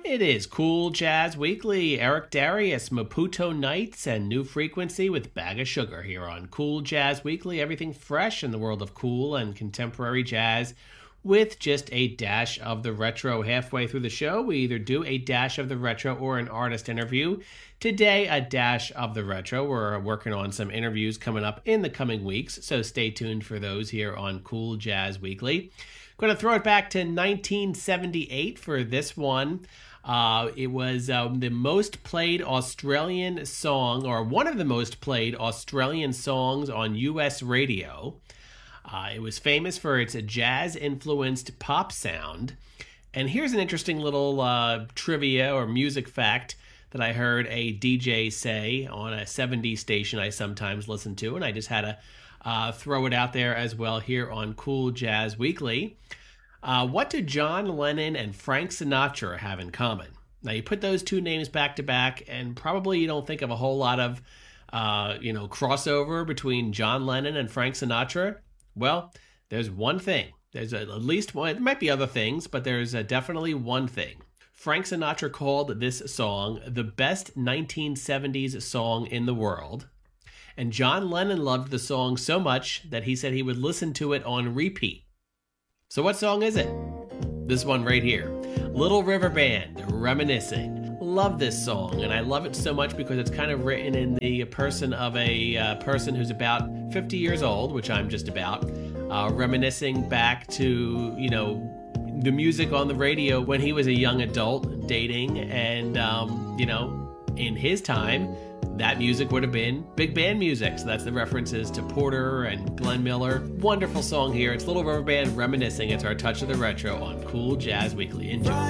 It is Cool Jazz Weekly. Eric Darius, Maputo Nights, and New Frequency with Bag of Sugar here on Cool Jazz Weekly. Everything fresh in the world of cool and contemporary jazz with just a dash of the retro. Halfway through the show, we either do a dash of the retro or an artist interview. Today, a dash of the retro. We're working on some interviews coming up in the coming weeks, so stay tuned for those here on Cool Jazz Weekly. Going to throw it back to 1978 for this one. It was the most played Australian song, or one of the most played Australian songs on US radio. It was famous for its jazz-influenced pop sound. And here's an interesting little trivia or music fact that I heard a DJ say on a 70s station I sometimes listen to, and I just had to throw it out there as well here on Cool Jazz Weekly. What do John Lennon and Frank Sinatra have in common? Now, you put those two names back to back, and probably you don't think of a whole lot of, crossover between John Lennon and Frank Sinatra. Well, there's one thing. There's at least one. There might be other things, but there's definitely one thing. Frank Sinatra called this song the best 1970s song in the world. And John Lennon loved the song so much that he said he would listen to it on repeat. So what song is it? This one right here. Little River Band, Reminiscing. Love this song, and I love it so much because it's kind of written in the person of a person who's about 50 years old, which I'm just about, reminiscing back to, the music on the radio when he was a young adult dating, and, in his time, that music would have been big band music. So that's the references to Porter and Glenn Miller. Wonderful song here. It's Little River Band Reminiscing. It's our touch of the retro on Cool Jazz Weekly. Enjoy.